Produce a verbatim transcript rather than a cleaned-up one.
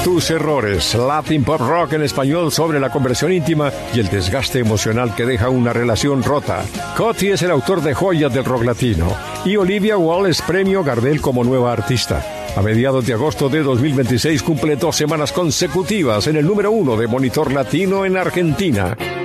Tus errores, Latin Pop Rock en español sobre la conversión íntima y el desgaste emocional que deja una relación rota. Coti es el autor de joyas del rock latino y Olivia Wallace premio Gardel como nueva artista. A mediados de agosto de dos mil veintiséis cumple dos semanas consecutivas en el número uno de Monitor Latino en Argentina.